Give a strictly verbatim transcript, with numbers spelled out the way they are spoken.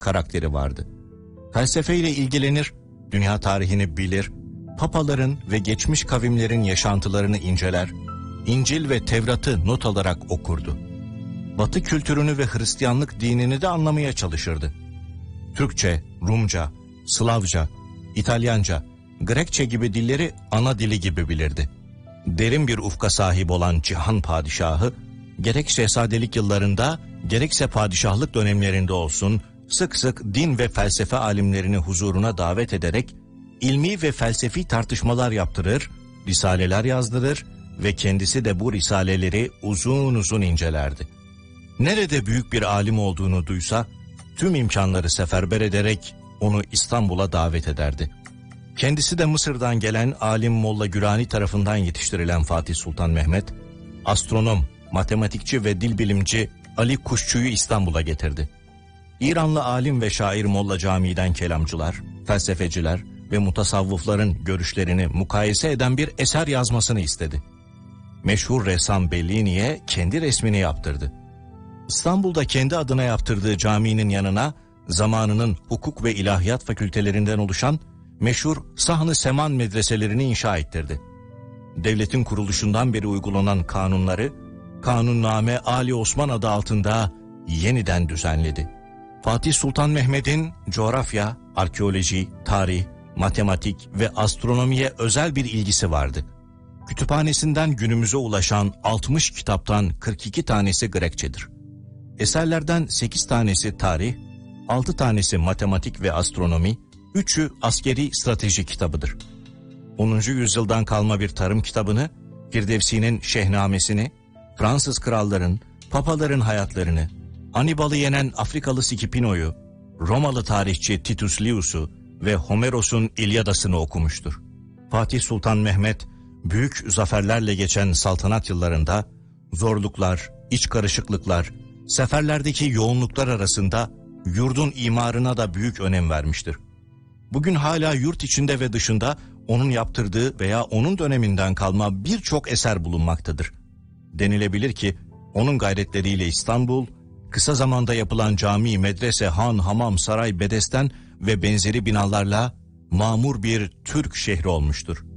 karakteri vardı. Felsefeyle ilgilenir, dünya tarihini bilir, papaların ve geçmiş kavimlerin yaşantılarını inceler, İncil ve Tevrat'ı not alarak okurdu. Batı kültürünü ve Hristiyanlık dinini de anlamaya çalışırdı. Türkçe, Rumca, Slavca, İtalyanca, Grekçe gibi dilleri ana dili gibi bilirdi. Derin bir ufka sahip olan Cihan Padişahı, gerek şehzadelik yıllarında gerekse padişahlık dönemlerinde olsun, sık sık din ve felsefe alimlerini huzuruna davet ederek ilmi ve felsefi tartışmalar yaptırır, risaleler yazdırır ve kendisi de bu risaleleri uzun uzun incelerdi. Nerede büyük bir alim olduğunu duysa, tüm imkanları seferber ederek onu İstanbul'a davet ederdi. Kendisi de Mısır'dan gelen alim Molla Gürani tarafından yetiştirilen Fatih Sultan Mehmet, astronom, matematikçi ve dil bilimci Ali Kuşçu'yu İstanbul'a getirdi. İranlı alim ve şair Molla Cami'den kelamcılar, felsefeciler ve mutasavvıfların görüşlerini mukayese eden bir eser yazmasını istedi. Meşhur ressam Bellini'ye kendi resmini yaptırdı. İstanbul'da kendi adına yaptırdığı caminin yanına zamanının hukuk ve ilahiyat fakültelerinden oluşan meşhur Sahn-ı Seman medreselerini inşa ettirdi. Devletin kuruluşundan beri uygulanan kanunları Kanunname Ali Osman adı altında yeniden düzenledi. Fatih Sultan Mehmet'in coğrafya, arkeoloji, tarih, matematik ve astronomiye özel bir ilgisi vardı. Kütüphanesinden günümüze ulaşan altmış kitaptan kırk iki tanesi Grekçedir. Eserlerden sekiz tanesi tarih, altı tanesi matematik ve astronomi, üçü askeri strateji kitabıdır. onuncu yüzyıldan kalma bir tarım kitabını, Firdevsi'nin Şehnamesini, Fransız kralların, papaların hayatlarını, Hannibal'ı yenen Afrikalı Scipio'yu, Romalı tarihçi Titus Livius'u ve Homeros'un İlyadas'ını okumuştur. Fatih Sultan Mehmet, büyük zaferlerle geçen saltanat yıllarında, zorluklar, iç karışıklıklar, seferlerdeki yoğunluklar arasında yurdun imarına da büyük önem vermiştir. Bugün hala yurt içinde ve dışında onun yaptırdığı veya onun döneminden kalma birçok eser bulunmaktadır. Denilebilir ki onun gayretleriyle İstanbul, kısa zamanda yapılan cami, medrese, han, hamam, saray, bedesten ve benzeri binalarla mamur bir Türk şehri olmuştur.